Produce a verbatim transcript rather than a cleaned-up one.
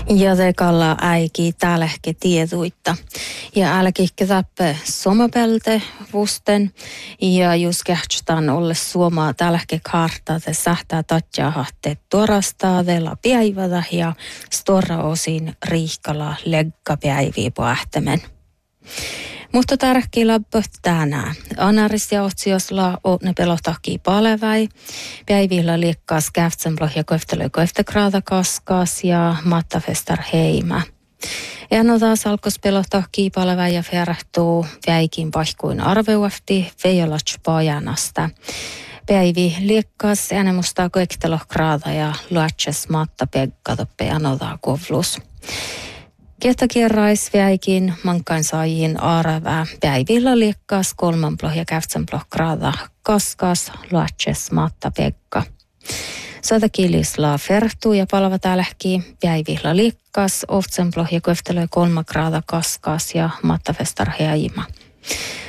Ja tekalla äiki täälläkin tietuitta. Ja älkihkä täppä somapelte vusten. Ja just kähtstan olle suomaa täälläkin kartta, että sähtää tatjaa hahte tuorastaadella päivätä ja storra osin riihkala leggapäiviä pohtämen. Mutta tärkeä labbot tänään. Anaris ja otsiosla on ne pelotahki paleväi. Päivillä liekkaas käftsenbloh ja koeftelö koeftekraata kaskas ja mattafestar heimä. Ja no taas alkos pelotahki paleväi ja ferahtuu väikin paikkuin arveuafti veiolats pajanasta. Päivi liekkaas enemusta koeftelohkraata ja luotses matta peggatoppe ja notaa kovlus. Kiettäkierraisväikin mankan saajiin aarevää päivillä liekkaas kolmanploh ja käftsenploh kraada kaskas luotses matta pekka. Satakilisla ferhtuu ja palava täälläkin päivillä liekkaas oftsenploh ja köftelöi kolma kraada kaskas ja mattafestar heima.